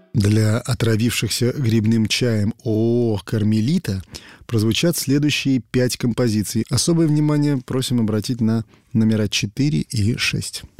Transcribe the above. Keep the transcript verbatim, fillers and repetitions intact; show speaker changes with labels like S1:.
S1: Для отравившихся грибным чаем ООО «Кармелита» прозвучат следующие пять композиций. Особое внимание просим обратить на номера четыре и шесть.